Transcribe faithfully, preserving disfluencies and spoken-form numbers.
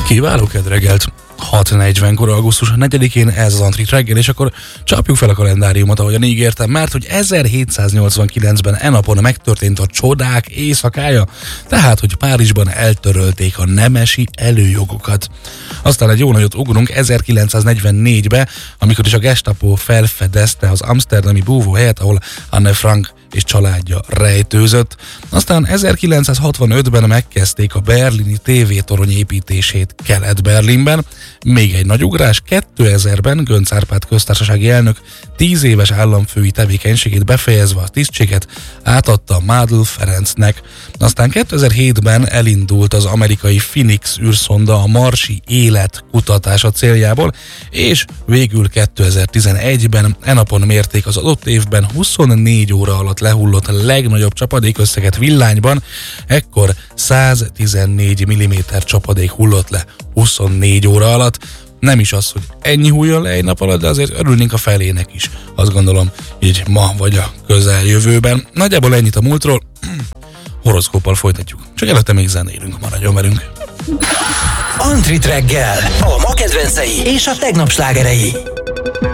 Kiváló kedreggelt! hat negyvenkor augusztus negyedikén ez az Antrit reggel, és akkor csapjuk fel a kalendáriumot, ahogyan ígértem, mert hogy ezerhétszáznyolcvankilencben e napon megtörtént a csodák éjszakája, tehát, hogy Párizsban eltörölték a nemesi előjogokat. Aztán egy jó nagyot ugrunk ezerkilencszáznegyvennégybe, amikor is a Gestapo felfedezte az amszterdami búvóhelyet, ahol Anne Frank és családja rejtőzött. Aztán ezerkilencszázhatvanötben megkezdték a berlini tévétorony építését Kelet-Berlinben. Még egy nagy ugrás, kétezerben Göncz Árpád köztársasági elnök tíz éves államfői tevékenységét befejezve a tisztséget átadta Mádl Ferencnek. Aztán kétezer-hétben elindult az amerikai Phoenix űrszonda a marsi élet kutatása céljából, és végül kétezer-tizenegyben e napon mérték az adott évben huszonnégy óra alatt lehullott a legnagyobb csapadékösszeget Villányban, ekkor száztizennégy milliméter csapadék hullott le huszonnégy óra alatt. Nem is az, hogy ennyi hulljon le egy nap alatt, de azért örülnénk a felének is. Azt gondolom, így ma vagy a közeljövőben. Nagyjából ennyit a múltról. Horoszkóppal folytatjuk. Csak előtte még zenélünk, maradjon velünk. Antrit reggel, a ma kedvencei és a tegnap slágerei.